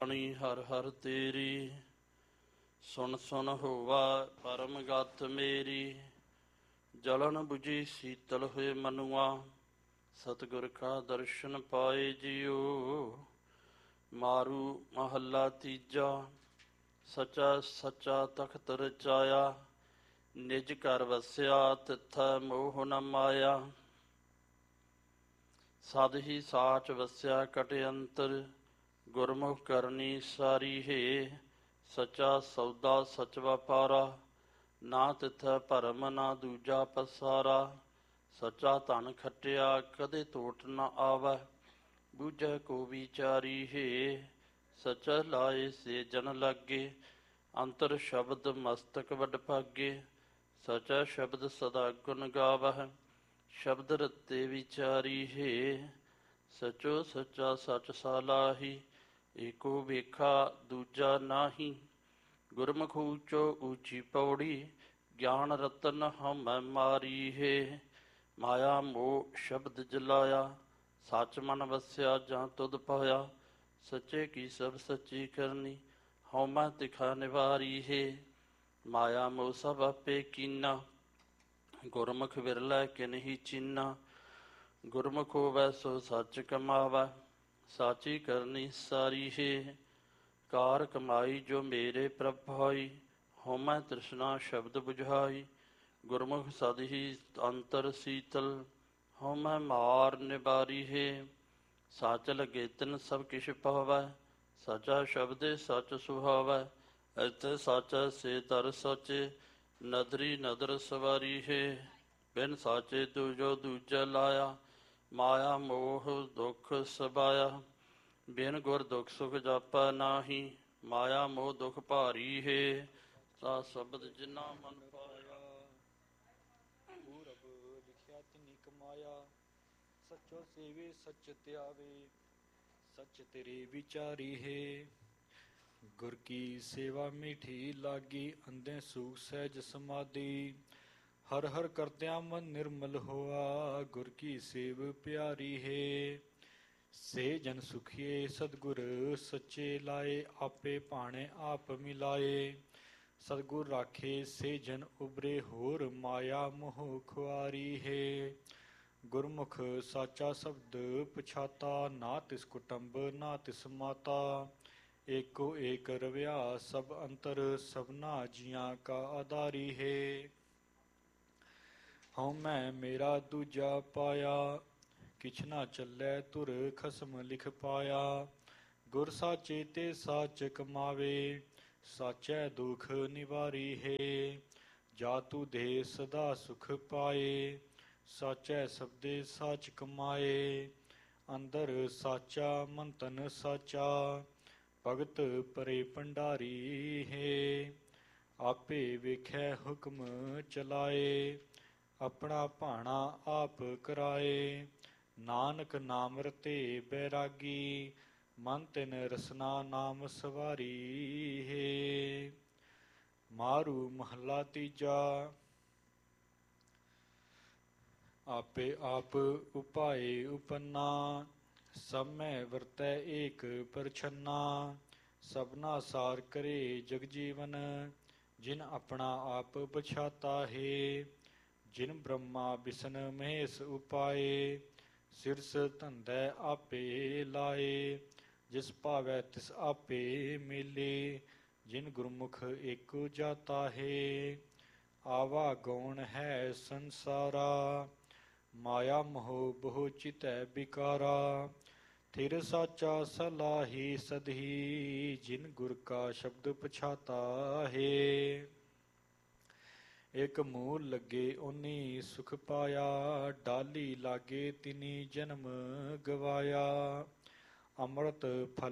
ਬਾਣੀ ਹਰ ਹਰ ਤੇਰੀ, ਸੁਣ ਸੁਣ ਹੋਵਾ ਪਰਮ ਗਤ ਮੇਰੀ। ਜਲਨ ਬੁਝੀ ਸੀਤਲ ਹੋਏ ਮਨੁਆ, ਸਤਿਗੁਰ ਕਾ ਦਰਸ਼ਨ ਪਾਏ ਜਿਉ। ਮਾਰੂ ਮਹੱਲਾ ਤੀਜਾ। ਸਚਾ ਸਚਾ ਤਖਤ ਰਚਾਇਆ, ਨਿਜ ਘਰ ਵਸਿਆ ਤਿਥੈ ਮੋਹ ਨ ਮਾਇਆ। ਸਦ ਹੀ ਸਾਚ ਵਸਿਆ ਕਟ ਅੰਤਰ, ਗੁਰਮੁਖ ਕਰਨੀ ਸਾਰੀ ਹੈ। ਸਚਾ ਸੌਦਾ ਸਚ ਵਪਾਰਾ, ਨਾ ਤਿਥੈ ਭਰਮ ਨਾ ਦੂਜਾ ਪਸਾਰਾ। ਸਚਾ ਧਨ ਖਟਿਆ ਕਦੇ ਟੋਟ ਨ ਆਵੈ, ਬੂਝੈ ਕੋ ਵਿਚਾਰੀ ਹੈ। ਸਚਾ ਲਾਏ ਸੇ ਜਨ ਲਾਗੇ, ਅੰਤਰ ਸ਼ਬਦ ਮਸਤਕ ਵਡ ਭਾਗੇ। ਸਚਾ ਸ਼ਬਦ ਸਦਾ ਗੁਣ ਗਾਵਹਿ, ਸ਼ਬਦ ਰਤੇ ਵਿਚਾਰੀ ਹੈ। ਸਚੋ ਸਚਾ ਸਚ ਸਾਲਾਹੀ, ਏਕੋ ਵੇਖਾ ਦੂਜਾ ਨਾਹੀ। ਗੁਰਮੁਖ ਊਚੋ ਊਚੀ ਪੌੜੀ, ਗਿਆਨ ਰਤਨ ਹਉਮੈ ਮਾਰੀ ਹੈ। ਮਾਇਆ ਮੋਹ ਸ਼ਬਦ ਜਲਾਇਆ, ਸਚ ਮਨ ਵਸਿਆ ਜਾਂ ਤੁਧ ਪਾਇਆ। ਸੱਚੇ ਕੀ ਸਭ ਸੱਚੀ ਕਰਨੀ, ਹਉਮੈ ਤਿਖਾ ਨਿਵਾਰੀ ਹੈ। ਮਾਇਆ ਮੋਹ ਸਭ ਆਪੇ ਕੀਨਾ, ਗੁਰਮੁਖ ਵਿਰਲੇ ਕਿਨਹੀ ਚੀਨਾ। ਗੁਰਮੁਖ ਹੋਵੈ ਸੋ ਸੱਚ ਕਮਾਵੈ, ਸਾਚੀ ਕਰਨੀ ਸਾਰੀ ਹੈ। ਕਾਰ ਕਮਾਈ ਜੋ ਮੇਰੇ ਪ੍ਰਭ ਭਾਈ, ਹਉਮੈ ਤ੍ਰਿਸ਼ਨਾ ਸ਼ਬਦ ਬੁਝਾਈ। ਗੁਰਮੁਖ ਸਦ ਹੀ ਅੰਤਰ ਸੀਤਲ, ਹਉਮੈ ਮਾਰ ਨਿਬਾਰੀ ਹੈ। ਸੱਚ ਲਗੇ ਤਿਨ ਸਭ ਕਿਛ ਪਾਵੈ, ਸਚਾ ਸ਼ਬਦੇ ਸਚ ਸੁਹਾਵੈ। ਇੱਥੇ ਸਾਚੈ ਸੇ ਦਰ ਸਾਚੇ, ਨਦਰੀ ਨਦਰ ਸਵਾਰੀ ਹੈ। ਬਿਨ ਸਾਚੇ ਦੂਜੋ ਦੂਜਾ ਲਾਇਆ, ਮਾਇਆ ਮੋਹ ਦੁਖ ਸਬਾਇਆ। ਬਿਨ ਗੁਰ ਦੁਖ ਸੁਖ ਜਾਪੈ ਨਾਹੀ, ਮਾਇਆ ਮੋਹ ਦੁਖ ਭਾਰੀ ਹੈ। ਤਾ ਸ਼ਬਦ ਜਿਨਾ ਮਨ ਪਾਇਆ, ਪੂਰਬ ਲਿਖਿਆ ਤਿਨੀ ਕਮਾਇਆ। ਸਚੋ ਸੇਵੇ ਸਚ ਧਿਆਵੇ, ਸਚ ਤੇਰੇ ਵਿਚਾਰੀ ਹੈ। ਗੁਰ ਕੀ ਸੇਵਾ ਮੀਠੀ ਲਾਗੀ, ਅੰਧੇ ਸੁਖ ਸਹਿਜ ਸਮਾਧੀ। ਹਰ ਹਰ ਕਰਦਿਆਂ ਮਨ ਨਿਰਮਲ ਹੋਆ, ਗੁਰ ਕੀ ਸੇਵ ਪਿਆਰੀ ਹੈ। ਸੇ ਜਨ ਸੁਖੀਏ ਸਤਿਗੁਰ ਸੱਚੇ ਲਾਏ, ਆਪੇ ਭਾਣੇ ਆਪ ਮਿਲਾਏ। ਸਤਿਗੁਰ ਰਾਖੇ ਸੇ ਜਨ ਉਬਰੇ, ਹੋਰ ਮਾਇਆ ਮੋਹ ਖੁਆਰੀ ਹੈ। ਗੁਰਮੁਖ ਸਾਚਾ ਸ਼ਬਦ ਪਛਾਤਾ, ਨਾ ਤਿਸ ਕੁਟੰਬ ਨਾ ਤਿਸ ਮਾਤਾ। ਏਕੋ ਏਕ ਰਵਿਆ ਸਭ ਅੰਤਰ, ਸਭਨਾ ਜੀਆਂ ਕਾ ਆਧਾਰੀ ਹੈ। ਹਉਮੈ ਮੇਰਾ ਦੂਜਾ ਪਾਇਆ, ਕਿਛ ਨਾ ਚੱਲੈ ਧੁਰ ਖਸਮ ਲਿਖ ਪਾਇਆ। ਗੁਰ ਸਾਚੇ ਤੇ ਸਾਚ ਕਮਾਵੇ, ਸਾਚੈ ਦੁਖ ਨਿਵਾਰੀ ਹੈ। ਜਾ ਤੂ ਦੇ ਸਦਾ ਸੁਖ ਪਾਏ, ਸਾਚੈ ਸਬਦੇ ਸਾਚ ਕਮਾਏ। ਅੰਦਰ ਸਾਚਾ ਮਨ ਤਨ ਸਾਚਾ, ਭਗਤ ਪਰੇ ਭੰਡਾਰੀ ਹੈ। ਆਪੇ ਵੇਖੈ ਹੁਕਮ ਚਲਾਏ, ਆਪਣਾ ਭਾਣਾ ਆਪ ਕਰਾਏ। ਨਾਨਕ ਨਾਮ ਰਤੇ ਬੈਰਾਗੀ, ਮਨ ਤਿਨ ਰਸਨਾ ਨਾਮ ਸਵਾਰੀ ਹੈ। ਮਾਰੂ ਮਹੱਲਾ ਤੀਜਾ। ਆਪੇ ਆਪ ਉਪਾਏ ਉਪੰਨਾ, ਸਭ ਮੈਂ ਵਰਤੈ ਏਕ ਪਰਛੰਨਾ। ਸਭਨਾ ਸਾਰ ਕਰੇ ਜਗ ਜੀਵਨ, ਜਿਨ ਆਪਣਾ ਆਪ ਪਛਾਤਾ ਹੈ। ਜਿਨ ਬ੍ਰਹਮਾ ਬਿਸ਼ਨ ਮਹੇਸ਼ ਉਪਾਏ, ਸਿਰਸ ਧੰਦੈ ਆਪੇ ਲਾਏ। ਜਿਸ ਭਾਵੈ ਤਿਸ ਆਪੇ ਮੇਲੇ, ਜਿਨ ਗੁਰਮੁਖ ਏਕੋ ਜਾਤਾ ਹੈ। ਆਵਾ ਗੌਣ ਹੈ ਸੰਸਾਰਾ, ਮਾਇਆ ਮੋਹ ਬਹੁ ਚਿਤੈ ਬਿਕਾਰਾ। ਥਿਰ ਸਾਚਾ ਸਲਾਹੀ ਸਦਹੀ, ਜਿਨ ਗੁਰ ਕਾ ਸ਼ਬਦ ਪਛਾਤਾ ਹੈ। ਇਕ ਮੂਲ ਲੱਗੇ ਓਨੀ ਸੁਖ ਪਾਇਆ, ਡਾਲੀ ਲਾਗੇ ਤਿਨੀ ਜਨਮ ਗਵਾਇਆ। ਅੰਮ੍ਰਿਤ ਫਲ